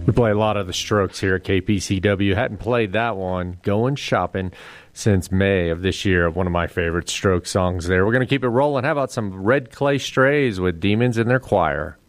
We play a lot of the Strokes here at KPCW. Hadn't played that one, Going Shopping, since May of this year. One of my favorite Strokes songs there. We're going to keep it rolling. How about some Red Clay Strays with Demons in Their Choir?